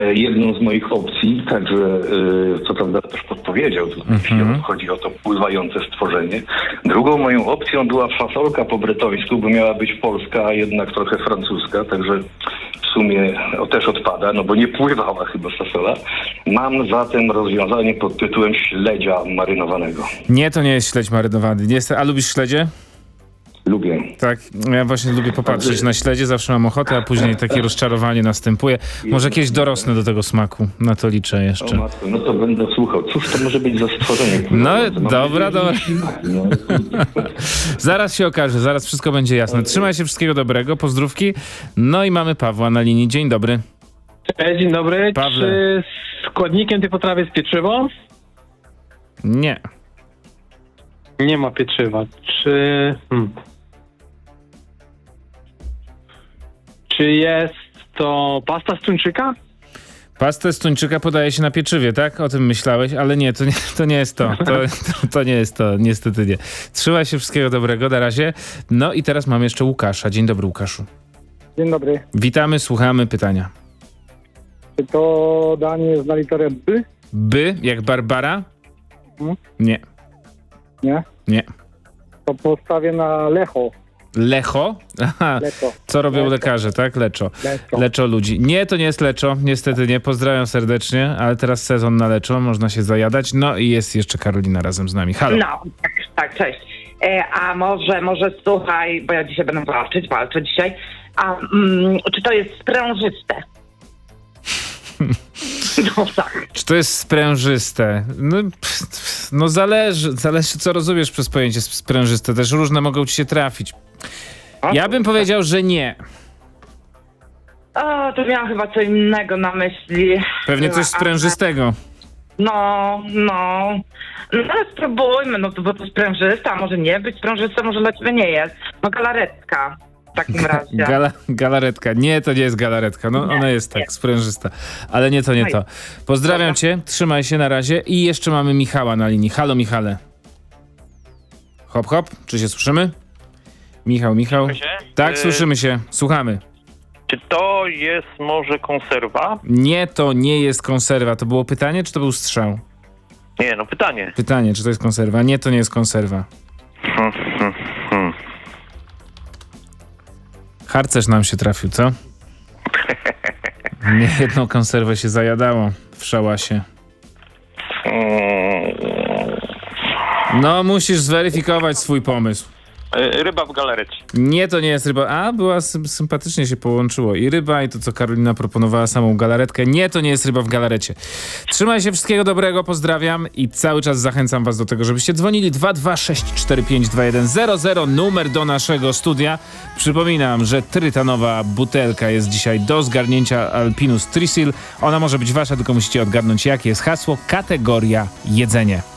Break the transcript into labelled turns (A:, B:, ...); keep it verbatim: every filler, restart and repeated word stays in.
A: jedną z moich opcji, także yy, co prawda też podpowiedział, tu mm-hmm. chodzi o to pływające stworzenie. Drugą moją opcją była fasolka po bretońsku, bo miała być polska, a jednak trochę francuska, także w sumie o, też odpada, no bo nie pływała chyba fasola. Mam zatem rozwiązanie pod tytułem śledzia marynowanego.
B: Nie, to nie jest śledź marynowany. Nie jest, a lubisz śledzie?
A: Lubię.
B: Tak, ja właśnie lubię popatrzeć na śledzie, zawsze mam ochotę, a później takie rozczarowanie następuje. Może kiedyś dorosnę do tego smaku, na to liczę jeszcze.
A: O matko, no to będę słuchał. Cóż to może być za stworzenie?
B: No, dobra, dobra. No. Zaraz się okaże, zaraz wszystko będzie jasne. Trzymaj się, wszystkiego dobrego, pozdrówki. No i mamy Pawła na linii. Dzień dobry.
C: Cześć, dzień dobry.
B: Pawle.
C: Czy składnikiem tej potrawy jest pieczywo?
B: Nie.
C: Nie ma pieczywa. Czy... Hmm. Czy jest to pasta z tuńczyka?
B: Pastę z tuńczyka podaje się na pieczywie, tak? O tym myślałeś, ale nie, to nie, to nie jest to. To, to. to nie jest to, niestety nie. Trzymaj się, wszystkiego dobrego, na razie. No i teraz mam jeszcze Łukasza. Dzień dobry, Łukaszu.
D: Dzień dobry.
B: Witamy, słuchamy pytania.
D: Czy to danie jest na literę B?
B: By, jak Barbara?
D: Hmm?
B: Nie.
D: Nie?
B: Nie.
D: To postawię na Lecho.
B: Lecho? Aha.
D: Leczo.
B: Co robią
D: Leczo.
B: lekarze, tak? Leczo.
D: Leczo.
B: Leczo ludzi. Nie, to nie jest leczo. Niestety nie. Pozdrawiam serdecznie, ale teraz sezon na leczo. Można się zajadać. No i jest jeszcze Karolina razem z nami. Halo.
E: No, tak, tak, cześć. E, a może, może słuchaj, bo ja dzisiaj będę walczyć, walczę dzisiaj. A mm, czy to jest sprężyste? No tak.
B: Czy to jest sprężyste? No, pff, no zależy, zależy co rozumiesz przez pojęcie sprężyste. Też różne mogą ci się trafić. Ja bym powiedział, że nie.
E: O, to miałam chyba co innego na myśli.
B: Pewnie coś sprężystego.
E: No, no. No ale spróbujmy, no to bo to sprężysta, może nie być sprężysta, może dla ciebie nie jest. No galaretka w takim razie.
B: Gala, galaretka. Nie, to nie jest galaretka. No
E: Nie,
B: ona jest tak,
E: nie.
B: sprężysta. Ale nie to, nie
E: No i-
B: to. Pozdrawiam cię, trzymaj się na razie. I jeszcze mamy Michała na linii. Halo, Michale. Hop, hop. Czy się słyszymy? Michał, Michał.
F: Słyszymy się?
B: Tak,
F: Y-
B: słyszymy się. Słuchamy.
F: Czy to jest może konserwa?
B: Nie, to nie jest konserwa. To było pytanie, czy to był strzał?
F: Nie, no pytanie.
B: Pytanie, czy to jest konserwa? Nie, to nie jest konserwa.
F: Hmm, hmm, hmm.
B: Harcerz nam się trafił, co? Nie jedną konserwę się zajadało w szałasie.
F: Mm,
B: No, musisz zweryfikować swój pomysł.
F: y, Ryba w galarecie.
B: Nie, to nie jest ryba. A, była sym- sympatycznie się połączyło. I ryba, i to, co Karolina proponowała, samą galaretkę. Nie, to nie jest ryba w galarecie. Trzymaj się, wszystkiego dobrego, pozdrawiam i cały czas zachęcam was do tego, żebyście dzwonili dwa dwa sześć cztery pięć dwa jeden zero zero, numer do naszego studia. Przypominam, że trytanowa butelka jest dzisiaj do zgarnięcia Alpinus Trisil. Ona może być wasza, tylko musicie odgadnąć, jakie jest hasło, kategoria jedzenie.